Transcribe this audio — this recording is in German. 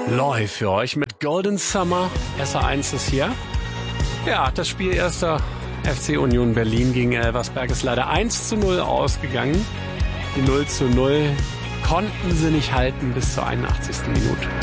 Läuft für euch mit Golden Summer. SA1 ist hier. Ja, das Spiel erster FC Union Berlin gegen Elversberg ist leider 1:0 ausgegangen. Die 0:0 konnten sie nicht halten bis zur 81. Minute.